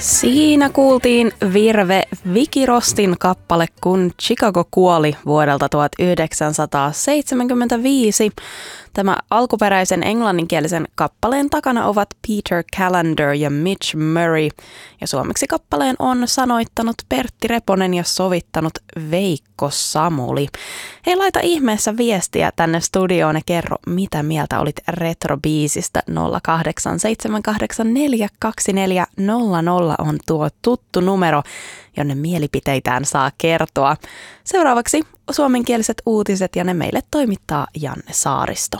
Siinä kuultiin Virve Vikirostin kappale Kun Chicago kuoli vuodelta 1975. Tämä alkuperäisen englanninkielisen kappaleen takana ovat Peter Callender ja Mitch Murray. Ja suomeksi kappaleen on sanoittanut Pertti Reponen ja sovittanut Veikko Samuli. Hei, laita ihmeessä viestiä tänne studioon ja kerro, mitä mieltä olit retrobiisistä. 08784240 on tuo tuttu numero, jonne mielipiteitään saa kertoa. Seuraavaksi suomenkieliset uutiset ja ne meille toimittaa Janne Saaristo.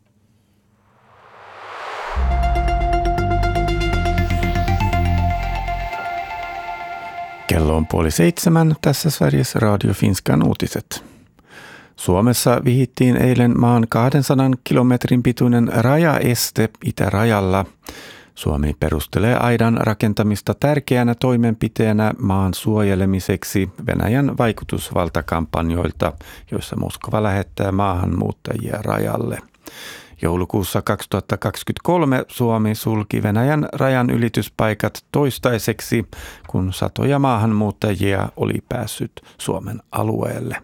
Kello on 6:30, tässä Sveriges Radio Finskan uutiset. Suomessa vihittiin eilen maan 200 kilometrin pituinen rajaeste itärajalla. Suomi perustelee aidan rakentamista tärkeänä toimenpiteenä maan suojelemiseksi Venäjän vaikutusvaltakampanjoilta, joissa Moskova lähettää maahanmuuttajia rajalle. Joulukuussa 2023 Suomi sulki Venäjän rajan ylityspaikat toistaiseksi, kun satoja maahanmuuttajia oli päässyt Suomen alueelle.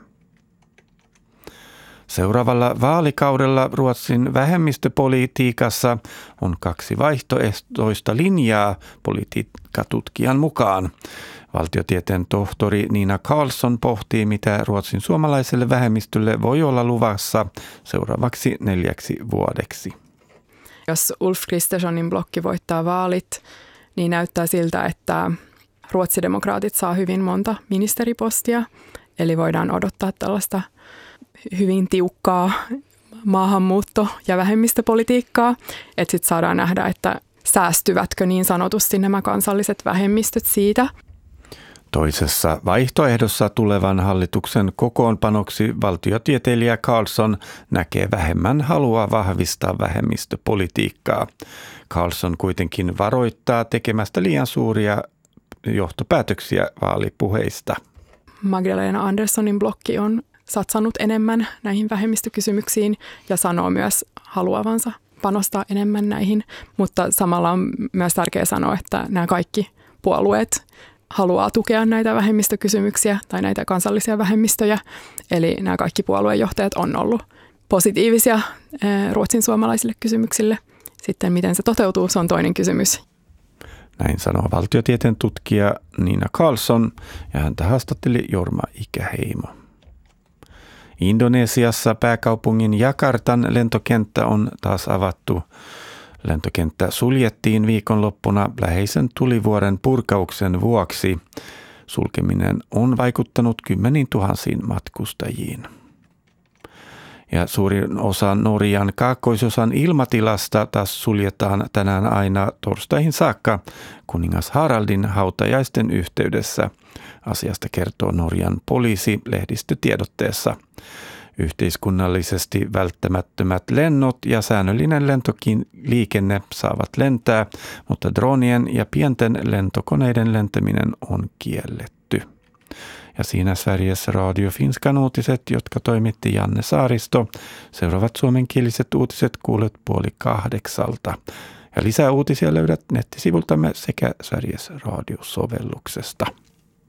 Seuraavalla vaalikaudella Ruotsin vähemmistöpolitiikassa on 2 vaihtoehtoista linjaa politiikkatutkijan mukaan. Valtiotieteen tohtori Nina Karlsson pohtii, mitä ruotsin suomalaiselle vähemmistölle voi olla luvassa seuraavaksi 4 vuodeksi. Jos Ulf Kristerssonin blokki voittaa vaalit, niin näyttää siltä, että ruotsidemokraatit saa hyvin monta ministeripostia. Eli voidaan odottaa tällaista hyvin tiukkaa maahanmuutto- ja vähemmistöpolitiikkaa. Että sitten saadaan nähdä, että säästyvätkö niin sanotusti nämä kansalliset vähemmistöt siitä. Toisessa vaihtoehdossa tulevan hallituksen kokoonpanoksi valtiotieteilijä Karlsson näkee vähemmän halua vahvistaa vähemmistöpolitiikkaa. Karlsson kuitenkin varoittaa tekemästä liian suuria johtopäätöksiä vaalipuheista. Magdalena Anderssonin blokki on satsannut enemmän näihin vähemmistökysymyksiin ja sanoo myös haluavansa panostaa enemmän näihin, mutta samalla on myös tärkeää sanoa, että nämä kaikki puolueet haluaa tukea näitä vähemmistökysymyksiä tai näitä kansallisia vähemmistöjä. Eli nämä kaikki puoluejohtajat on ollut positiivisia ruotsin suomalaisille kysymyksille. Sitten miten se toteutuu, se on toinen kysymys. Näin sanoo valtiotieteen tutkija Nina Karlsson ja häntä haastatteli Jorma Ikäheimo. Indonesiassa pääkaupungin Jakartan lentokenttä on taas avattu. Lentokenttä suljettiin viikonloppuna läheisen tulivuoren purkauksen vuoksi. Sulkeminen on vaikuttanut 10 000 matkustajiin. Ja suurin osa Norjan kaakkoisosan ilmatilasta taas suljetaan tänään aina torstaihin saakka kuningas Haraldin hautajaisten yhteydessä. Asiasta kertoo Norjan poliisi lehdistötiedotteessa. Yhteiskunnallisesti välttämättömät lennot ja säännöllinen lentoliikenne saavat lentää, mutta dronien ja pienten lentokoneiden lentäminen on kielletty. Ja siinä Sveriges Radio Finskan uutiset, jotka toimitti Janne Saaristo. Seuraavat suomenkieliset uutiset kuulet 7:30. Ja lisää uutisia löydät nettisivultamme sekä Sveriges Radio-sovelluksesta.